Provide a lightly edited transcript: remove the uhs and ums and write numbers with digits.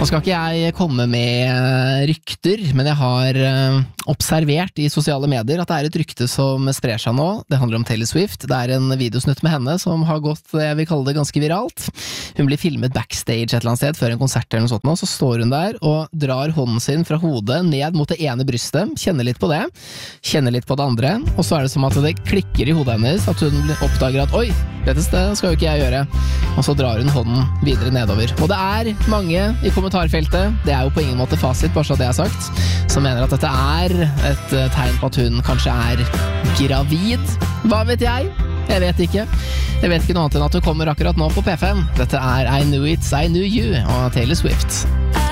Nå skal ikke jeg komme med rykter, men jeg har observert i sosiale medier at det er et rykte som sprer seg nå. Det handler om Taylor Swift. Det er en videosnutt med henne som har gått, jeg vil kalle det ganske viralt. Hun blir filmet backstage et eller annet sted før en konsert eller noe sånt nå, så står hun der og drar hånden sin fra hodet ned mot det ene brystet, kjenner litt på det, kjenner litt på det andre, og så er det som at det klikker i hodet hennes, at hun oppdager at oi, dette skal jo ikke jeg gjøre, og så drar hun hånden videre nedover. Og det er mange i kommentarfeltet, det er jo på ingen måte fasit, bare så det er sagt, som mener at dette er et tegn på at hun kanskje er gravid. Hva vet jeg? Jeg vet ikke. Jeg vet ikke noe annet enn at hun kommer akkurat nå på P5. Dette er I Knew It, I Knew You og Taylor Swift.